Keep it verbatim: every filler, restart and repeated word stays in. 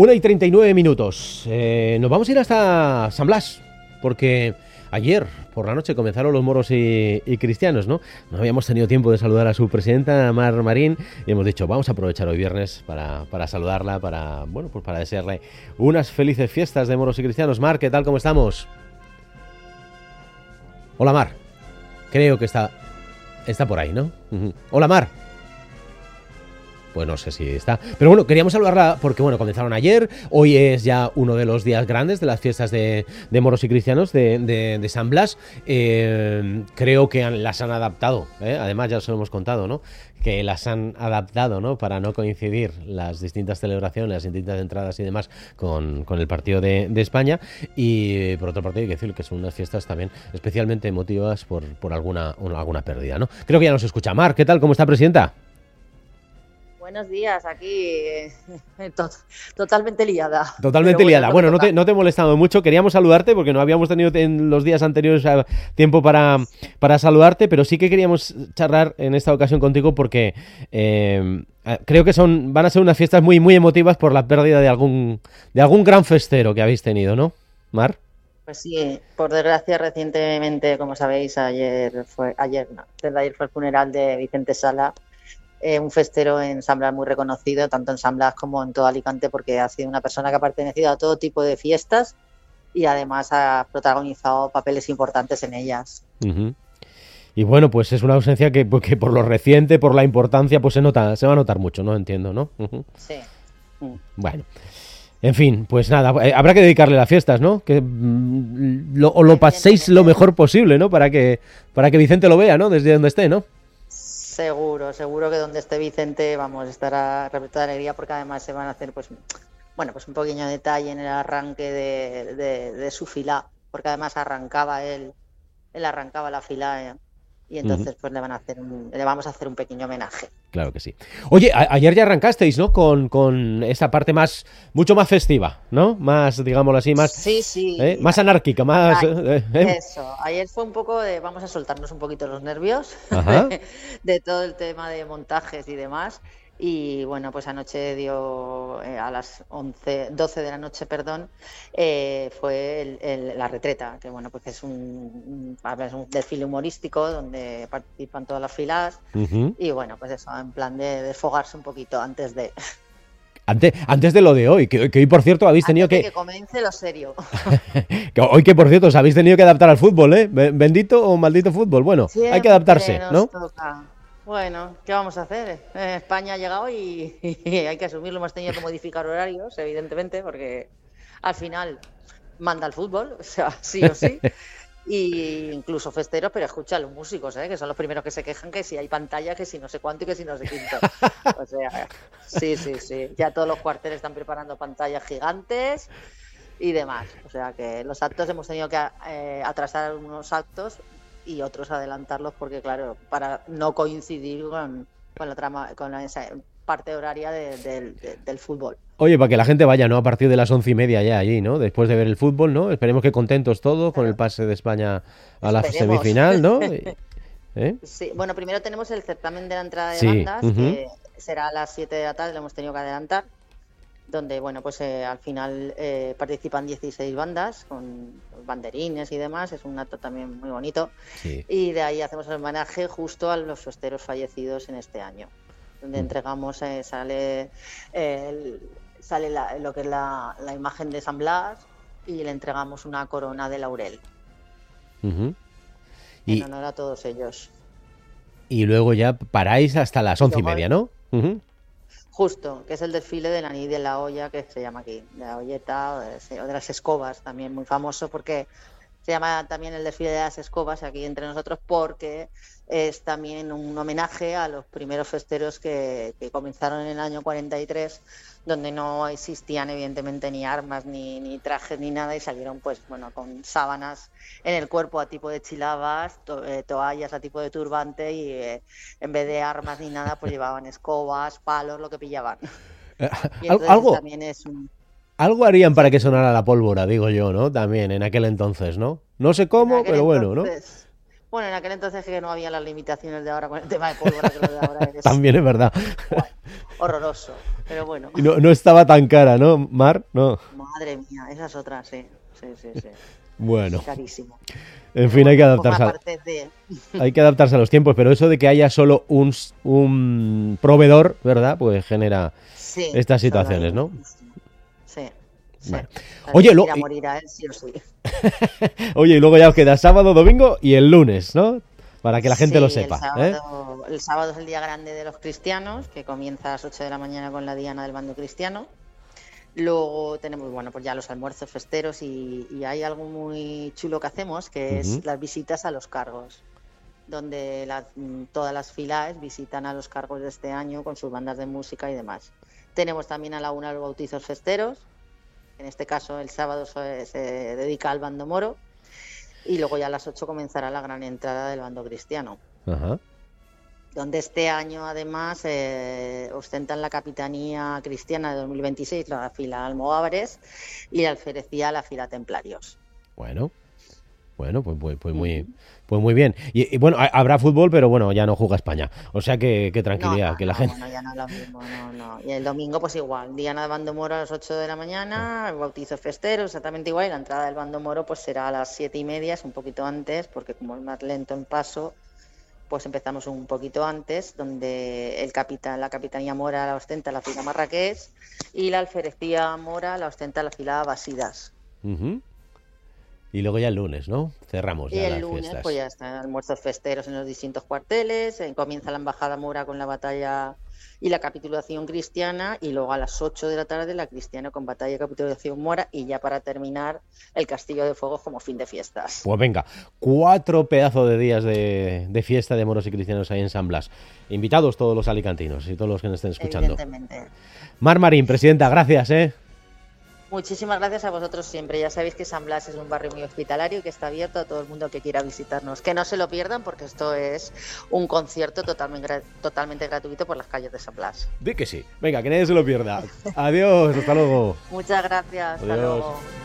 una y treinta y nueve minutos. Eh, nos vamos a ir hasta San Blas, porque ayer por la noche comenzaron los moros y, y cristianos, ¿no? No habíamos tenido tiempo de saludar a su presidenta, Mar Marín, y hemos dicho, vamos a aprovechar hoy viernes para, para saludarla, para, bueno, pues para desearle unas felices fiestas de moros y cristianos. Mar, ¿qué tal? ¿Cómo estamos? Hola, Mar. Creo que está, está por ahí, ¿no? Uh-huh. Hola, Mar. Pues no sé si está. Pero bueno, queríamos saludarla porque, bueno, comenzaron ayer. Hoy es ya uno de los días grandes de las fiestas de, de moros y cristianos de, de, de San Blas. Eh, creo que han, las han adaptado, ¿eh? Además, ya os lo hemos contado, ¿no? Que las han adaptado, ¿no? Para no coincidir las distintas celebraciones, las distintas entradas y demás con, con el partido de, de España. Y por otra parte hay que decir que son unas fiestas también especialmente emotivas por, por alguna, alguna pérdida, ¿no? Creo que ya nos escucha. Mar, ¿qué tal? ¿Cómo está, presidenta? Buenos días, aquí eh, to totalmente liada. Totalmente liada. Bueno, bueno no, te, no te he molestado mucho. Queríamos saludarte porque no habíamos tenido en los días anteriores tiempo para, para saludarte, pero sí que queríamos charlar en esta ocasión contigo porque eh, creo que son van a ser unas fiestas muy, muy emotivas por la pérdida de algún, de algún gran festero que habéis tenido, ¿no, Mar? Pues sí, por desgracia recientemente, como sabéis, ayer fue, ayer no, desde ayer fue el funeral de Vicente Sala. Eh, un festero en San Blas muy reconocido, tanto en San Blas como en todo Alicante, porque ha sido una persona que ha pertenecido a todo tipo de fiestas y además ha protagonizado papeles importantes en ellas. Uh-huh. Y bueno, pues es una ausencia que, que por lo reciente, por la importancia, pues se nota, se va a notar mucho, ¿no? Entiendo, ¿no? Uh-huh. Sí. Uh. Bueno. En fin, pues nada, eh, habrá que dedicarle las fiestas, ¿no? Que mm, lo, o lo paséis lo mejor posible, ¿no? Para que, para que Vicente lo vea, ¿no? Desde donde esté, ¿no? Seguro, seguro que donde esté Vicente, vamos, estará repleto de alegría porque además se van a hacer, pues, bueno, pues un pequeño detalle en el arranque de, de, de su fila, porque además arrancaba él, él arrancaba la fila ¿eh? y entonces uh-huh. pues le van a hacer un, le vamos a hacer un pequeño homenaje. Claro que sí. Oye, a- ayer ya arrancasteis, ¿no? Con, con esa parte más, mucho más festiva, ¿no? Más, digámoslo así, más, sí, sí. ¿eh? Más anárquica, más... Ay, eh, eh. Eso, ayer fue un poco de, vamos a soltarnos un poquito los nervios de, de todo el tema de montajes y demás. Y bueno, pues anoche dio eh, a las once, doce de la noche, perdón, eh, fue el, el, la retreta, que bueno, pues es un, un, es un desfile humorístico donde participan todas las filas uh-huh. y bueno, pues eso, en plan de desfogarse un poquito antes de... Antes, antes de lo de hoy, que, que hoy por cierto habéis tenido antes que... de que comience lo serio. que hoy que por cierto os habéis tenido que adaptar al fútbol, ¿eh? Bendito o maldito fútbol, bueno, siempre hay que adaptarse, ¿no? Toca. Bueno, ¿qué vamos a hacer? Eh, España ha llegado y, y hay que asumirlo. Hemos tenido que modificar horarios, evidentemente, porque al final manda el fútbol, o sea, sí o sí. Y incluso festeros, pero escucha a los músicos, ¿eh? Que son los primeros que se quejan que si hay pantalla, que si no sé cuánto y que si no sé quinto. O sea, sí, sí, sí. Ya todos los cuarteles están preparando pantallas gigantes y demás. O sea que los actos hemos tenido que eh, atrasar unos actos y otros adelantarlos porque, claro, para no coincidir con, con la trama, con esa parte horaria de, de, de, del fútbol. Oye, para que la gente vaya, ¿no? A partir de las once y media ya allí, ¿no? Después de ver el fútbol, ¿no? Esperemos que contentos todos con el pase de España a la Esperemos. semifinal, ¿no? ¿Eh? Sí, bueno, primero tenemos el certamen de la entrada de sí. bandas, uh-huh. que será a las siete de la tarde, lo hemos tenido que adelantar, donde, bueno, pues eh, al final eh, participan dieciséis bandas con banderines y demás, es un acto también muy bonito. Sí. Y de ahí hacemos el homenaje justo a los festeros fallecidos en este año, donde uh-huh. entregamos, eh, sale, eh, el, sale la, lo que es la, la imagen de San Blas y le entregamos una corona de laurel. Uh-huh. En y, honor a todos ellos. Y luego ya paráis hasta las once y media, ¿no? Uh-huh. Justo, que es el desfile del anís de la olla, que se llama aquí, de la olleta o de, o de las escobas, también muy famoso porque se llama también el desfile de las escobas aquí entre nosotros porque es también un homenaje a los primeros festeros que, que comenzaron en el año cuarenta y tres, donde no existían evidentemente ni armas, ni, ni trajes, ni nada, y salieron pues bueno con sábanas en el cuerpo a tipo de chilabas, to, eh, toallas a tipo de turbante y eh, en vez de armas ni nada pues llevaban escobas, palos, lo que pillaban. Y entonces ¿Algo? también es un... Algo harían para que sonara la pólvora, digo yo, ¿no? También en aquel entonces, ¿no? No sé cómo, pero bueno, ¿no? Bueno, en aquel entonces que no había las limitaciones de ahora con el tema de pólvora, que lo de ahora es También es verdad. bueno, horroroso, pero bueno. Y no, no estaba tan cara, ¿no, Mar? No. Madre mía, esa es otra, sí, sí, sí, sí. Bueno. Carísimo. En fin, hay que adaptarse a, de... hay que adaptarse a los tiempos, pero eso de que haya solo un, un proveedor, ¿verdad? Pues genera sí, estas situaciones, ¿no? Sí. Sí. Vale. Oye, lo... morir a él, sí o sí. Oye, y luego ya os queda sábado, domingo y el lunes, ¿no? Para que la gente sí, lo sepa. El sábado, ¿eh? el sábado es el día grande de los cristianos, que comienza a las ocho de la mañana con la diana del bando cristiano. Luego tenemos, bueno, pues ya los almuerzos festeros y, y hay algo muy chulo que hacemos, que es uh-huh. las visitas a los cargos, donde la, todas las filas visitan a los cargos de este año con sus bandas de música y demás. Tenemos también a la una los bautizos festeros. En este caso, el sábado se, se dedica al bando moro y luego ya a las ocho comenzará la gran entrada del bando cristiano. Ajá. Donde este año, además, eh, ostentan la capitanía cristiana de dos mil veintiséis la fila Almogávares y la alferecía la fila Templarios. Bueno, bueno, pues, pues, pues muy... Pues muy bien. Y, y bueno, habrá fútbol, pero bueno, ya no juega España. O sea que, que tranquilidad, no, no, que la no, gente... Bueno, ya no es lo mismo, no, no. Y el domingo, pues igual. Diana de bando moro a las ocho de la mañana, el bautizo festero, exactamente igual. Y la entrada del bando moro, pues será a las siete y media, es un poquito antes, porque como es más lento en paso, pues empezamos un poquito antes, donde el capitán, la capitanía mora la ostenta la fila Marrakech y la alferecía mora la ostenta la fila Basidas. Uh-huh. Y luego ya el lunes, ¿no? Cerramos ya y el las lunes, fiestas. Pues ya están almuerzos festeros en los distintos cuarteles, eh, comienza la embajada mora con la batalla y la capitulación cristiana, y luego a las ocho de la tarde la cristiana con batalla y capitulación mora, y ya para terminar el Castillo de Fuego como fin de fiestas. Pues venga, cuatro pedazos de días de, de fiesta de moros y cristianos ahí en San Blas. Invitados todos los alicantinos y todos los que nos estén escuchando. Evidentemente. Mar Marín, presidenta, gracias, ¿eh? Muchísimas gracias a vosotros siempre. Ya sabéis que San Blas es un barrio muy hospitalario y que está abierto a todo el mundo que quiera visitarnos. Que no se lo pierdan porque esto es un concierto totalmente, totalmente gratuito por las calles de San Blas. Di que sí. Venga, que nadie se lo pierda. Adiós, hasta luego. Muchas gracias. Hasta Adiós. luego.